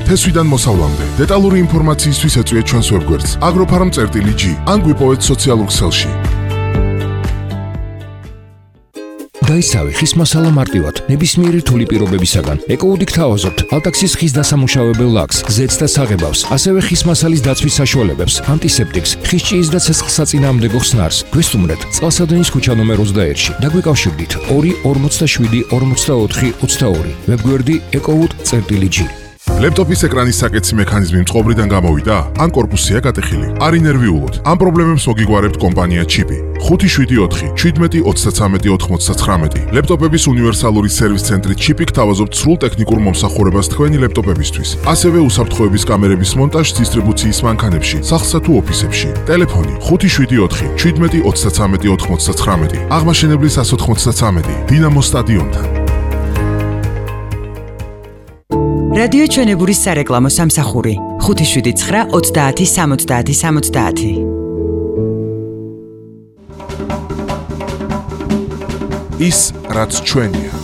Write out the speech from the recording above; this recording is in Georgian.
თესვიდან მოსავლამდე. დეტალური ინფორმაციისთვის ეწვიეთ ჩვენს ვებგვერდს agrofarm.g ან გვიპოვეთ სოციალურ ქსელში. დაისავი ხის მასალა მარტივად, ნებისმიერი რთული პირობებისაგან. ეკოუდი გთავაზობთ ალტაქსის ხის დასამუშავებელ ლაკს, ზეთს და საღებავს, ასევე ხის მასალის დაცვის საშუალებებს, ანტისეპტიკს, ხის ჭიის და ცეცხლსაწინააღმდეგო ხსნარს. გვესტუმრეთ წყალსადენის ქუჩა ნომერ 21-ში. დაგვიკავშირდით 247-44-22. ვებგვერდი ecowood.g. ლეპტოპის ეკრანის საკეთსი მექანიზმი მწყობრიდან გამოვიდა? ან კორპუსია გატეხილი? არ ინერვიულოთ. ამ პრობლემებს მოგიგგვარებთ კომპანია ჩიპი. 574 17 33 99. ლეპტოპების უნივერსალური სერვის ცენტრი ჩიპი გთავაზობთ სრულ ტექნიკურ მომსახურებას თქვენი ლეპტოპებისთვის. ასევე უსაფრთხოების კამერების მონტაჟს დისტრიბუციის მანქანებში, სახლსა თუ ოფისებში. ტელეფონი 574 17 33 99. აღმაშენებლის 193 დინამო სტადიონთან. რადიო ჩვენებურის სარეკლამო სამსახური 579 30 70 70. ის რაც ჩვენია.